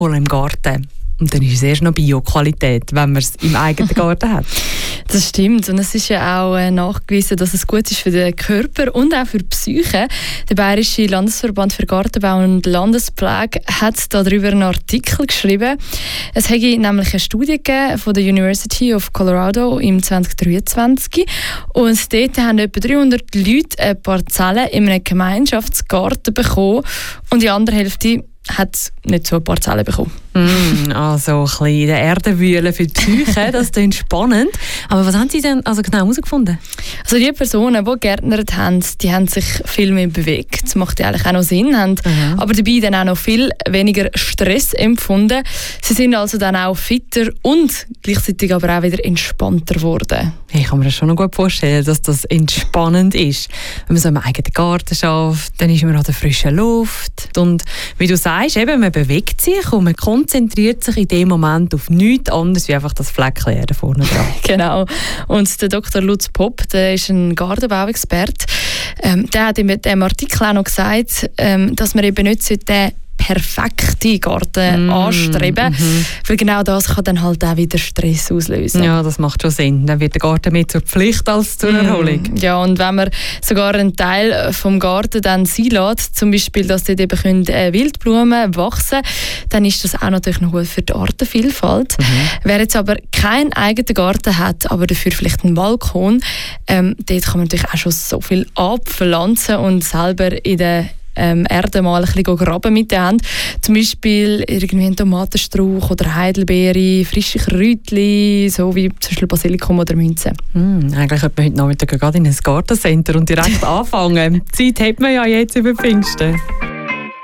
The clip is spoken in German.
im Garten. Und dann ist es erst noch Bio-Qualität, wenn man es im eigenen Garten hat. Das stimmt. Und es ist ja auch nachgewiesen, dass es gut ist für den Körper und auch für die Psyche. Der Bayerische Landesverband für Gartenbau und Landespflege hat darüber einen Artikel geschrieben. Es hätte nämlich eine Studie gegeben von der University of Colorado im 2023. Und dort haben etwa 300 Leute eine Parzelle in einem Gemeinschaftsgarten bekommen. Und die andere Hälfte hat nicht so eine Parzelle bekommen. Also ein bisschen in der Erde wühlen für die Psyche, das klingt spannend. Aber was haben Sie denn also genau herausgefunden? Also die Personen, die gärtnert haben, die haben sich viel mehr bewegt. Das macht ja eigentlich auch noch Sinn. Haben aber dabei dann auch noch viel weniger Stress empfunden. Sie sind also dann auch fitter und gleichzeitig aber auch wieder entspannter geworden. Ich kann mir das schon noch gut vorstellen, dass das entspannend ist. Wenn man so im eigenen Garten schafft, dann ist man an der frischen Luft. Und wie du sagst, eben, man bewegt sich und man konzentriert sich in dem Moment auf nichts anderes wie einfach das Fleckchen Erde vorne dran. Genau. Und der Dr. Lutz Popp, der ist ein Gartenbauexperte. Der hat in dem Artikel auch noch gesagt, dass man eben nicht den perfekten Garten anstreben, weil genau das kann dann halt auch wieder Stress auslösen. Ja, das macht schon Sinn. Dann wird der Garten mehr zur Pflicht als zur Erholung. Ja, und wenn man sogar einen Teil vom Garten dann sein lässt, zum Beispiel, dass dort eben Wildblumen wachsen können, dann ist das auch natürlich noch gut für die Artenvielfalt. Wer jetzt aber keinen eigenen Garten hat, aber dafür vielleicht einen Balkon, dort kann man natürlich auch schon so viel abpflanzen und selber in der Erde mal ein bisschen graben mit der Hand. Zum Beispiel irgendwie einen Tomatenstrauch oder Heidelbeere, frische Kräutchen, so wie zum Beispiel Basilikum oder Minze. Eigentlich könnte man heute Nachmittag gerade in ein Gartencenter und direkt anfangen. Zeit hat man ja jetzt über Pfingsten.